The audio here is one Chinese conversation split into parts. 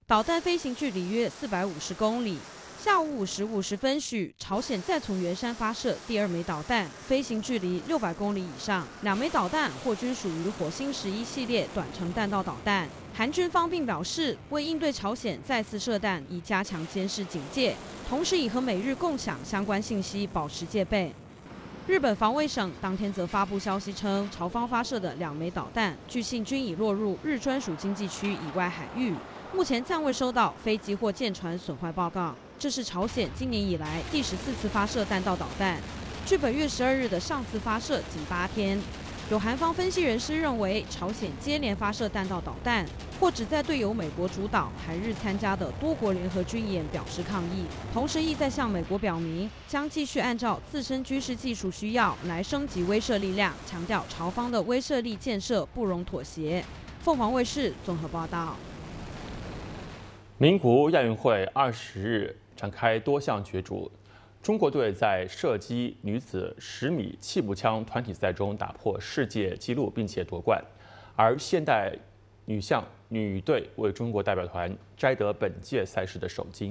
导弹飞行距离约450公里。下午5时50分许，朝鲜再从元山发射第2枚导弹，飞行距离600公里以上。2枚导弹或均属于火星11系列短程弹道导弹。韩军方并表示，为应对朝鲜再次射弹，以加强监视警戒，同时已和美日共享相关信息，保持戒备。日本防卫省当天则发布消息称，朝方发射的2枚导弹，据信均已落入日专属经济区以外海域，目前暂未收到飞机或舰船损坏报告。这是朝鲜今年以来第14次发射弹道导弹，距本月12日的上次发射仅8天。有韩方分析人士认为，朝鲜接连发射弹道导弹，或旨在对由美国主导、韩日参加的多国联合军演表示抗议，同时意在向美国表明将继续按照自身军事技术需要来升级威慑力量，强调朝方的威慑力建设不容妥协。凤凰卫视综合报道。 名古屋亚运会20日展开多项角逐，中国队在射击女子10米气步枪团体赛中打破世界纪录，并且夺冠，而现代女队为中国代表团摘得本届赛事的首金。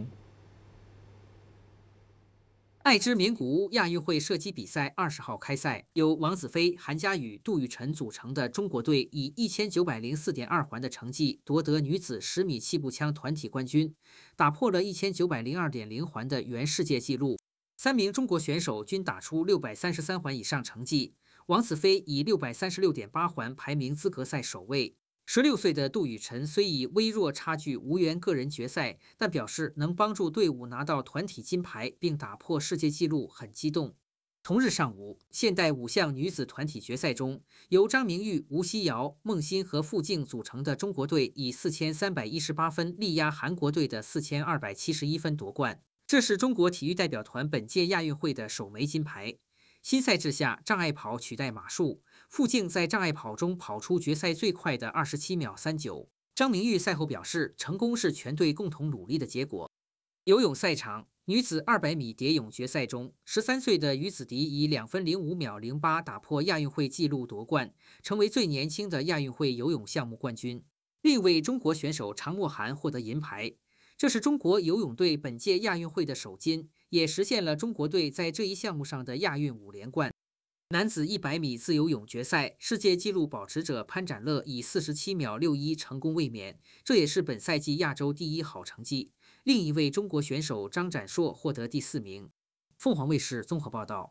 爱知名古屋亚运会射击比赛20号开赛，由王子飞、韩佳宇、杜雨辰组成的中国队以1904.2环的成绩夺得女子10米气步枪团体冠军，打破了1902.0环的原世界纪录。3名中国选手均打出633环以上成绩，王子飞以636.8环排名资格赛首位。16岁的杜雨辰虽以微弱差距无缘个人决赛，但表示能帮助队伍拿到团体金牌并打破世界纪录，很激动。同日上午，现代5项女子团体决赛中，由张明玉、吴希瑶、孟欣和傅静组成的中国队以4318分力压韩国队的4271分夺冠，这是中国体育代表团本届亚运会的首枚金牌。新赛制下，障碍跑取代马术，傅静在障碍跑中跑出决赛最快的27秒39。张明玉赛后表示，成功是全队共同努力的结果。游泳赛场，女子200米蝶泳决赛中，13岁的于子迪以2分05秒08打破亚运会纪录夺冠，成为最年轻的亚运会游泳项目冠军。另一位中国选手常默涵获得银牌，这是中国游泳队本届亚运会的首金，也实现了中国队在这一项目上的亚运5连冠。男子100米自由泳决赛，世界纪录保持者潘展乐以47秒61成功卫冕，这也是本赛季亚洲第1好成绩。另一位中国选手张展硕获得第4名。凤凰卫视综合报道。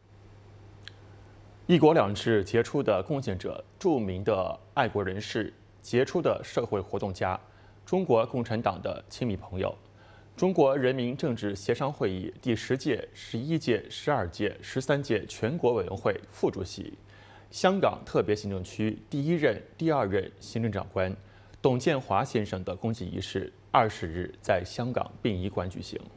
一国两制杰出的贡献者、著名的爱国人士、杰出的社会活动家，中国共产党的亲密朋友。中国人民政治协商会议第10届、11届、12届、13届全国委员会副主席，香港特别行政区第1任、第2任行政长官董建华先生的公祭仪式20日在香港殡仪馆举行。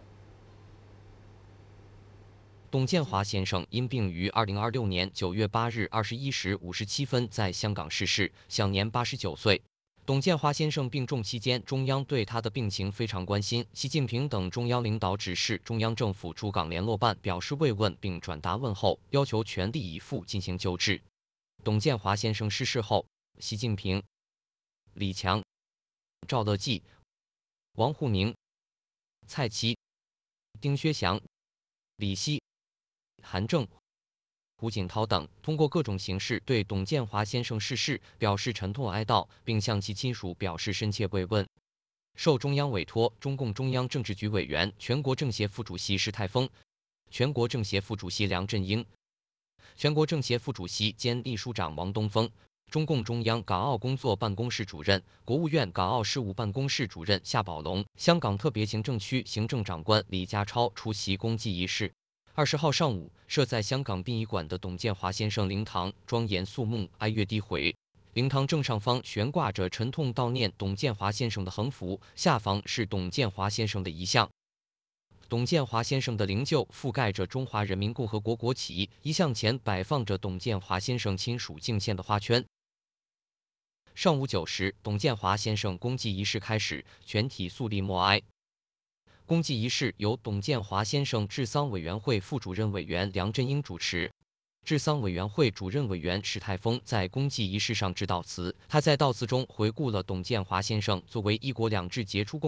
董建华先生因病于2026年9月8日21时57分在香港逝世，享年89岁。董建华先生病重期间，中央对他的病情非常关心。习近平等中央领导指示中央政府驻港联络办表示慰问并转达问候，要求全力以赴进行救治。董建华先生逝世后，习近平、李强、赵乐际、王沪宁、蔡奇、丁薛祥、李希、韩正、胡锦涛等通过各种形式对董建华先生逝世表示沉痛哀悼，并向其亲属表示深切慰问。受中央委托，中共中央政治局委员、全国政协副主席施泰丰、全国政协副主席梁振英、全国政协副主席兼秘书长王东峰、中共中央港澳工作办公室主任、国务院港澳事务办公室主任夏宝龙、香港特别行政区行政长官李家超出席公祭仪式。20号上午，设在香港殡仪馆的董建华先生灵堂庄严肃穆，哀乐低回。灵堂正上方悬挂着沉痛悼念董建华先生的横幅，下方是董建华先生的遗像。董建华先生的灵柩覆盖着中华人民共和国国旗，遗像前摆放着董建华先生亲属敬献的花圈。上午9时，董建华先生公祭仪式开始，全体肃立默哀。公祭仪式由董建华先生治丧委员会副主任委员梁振英主持。治丧委员会主任委员史泰丰在公祭仪式上致悼词，他在悼词中回顾了董建华先生作为一国两制杰出贡